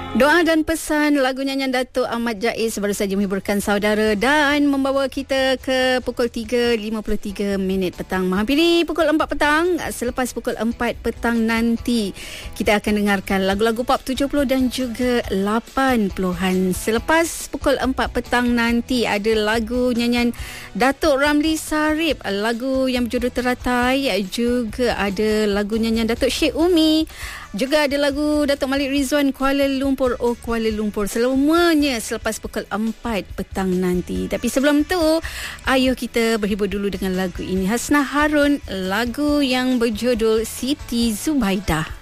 Doa dan pesan lagu nyanyian Datuk Ahmad Jaiz baru saja menghiburkan saudara dan membawa kita ke pukul 3.53 petang. Menghampiri pukul 4 petang. Selepas pukul 4 petang nanti kita akan dengarkan lagu-lagu pop 70 dan juga 80-an. Selepas pukul 4 petang nanti ada lagu nyanyian Datuk Ramli Sarip, lagu yang berjudul Teratai. Juga ada lagu nyanyian Datuk Syed Umi. Juga ada lagu Datuk Malik Rizwan Kuala Lumpur, oh Kuala Lumpur. Semuanya selepas pukul 4 petang nanti. Tapi sebelum tu, ayo kita berhibur dulu dengan lagu ini. Hasnah Harun, lagu yang berjudul Siti Zubaidah.